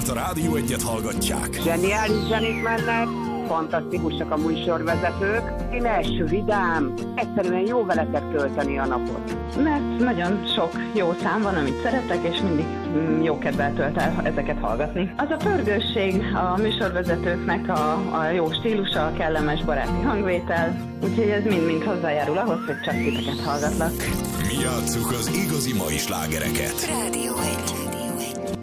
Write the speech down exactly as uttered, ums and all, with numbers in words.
a Rádió Egyet hallgatják. Zseniális zenét mennek, fantasztikusak a műsorvezetők, éles, vidám, egyszerűen jó veletek tölteni a napot. Mert nagyon sok jó szám van, amit szeretek, és mindig jó kedvel tölt el ezeket hallgatni. Az a pörgősség a műsorvezetőknek, a, a jó stílusa, a kellemes baráti hangvétel, úgyhogy ez mind-mind hozzájárul ahhoz, hogy csak titeket hallgatlak. Mi játsszuk az igazi mai slágereket. Rádió egy.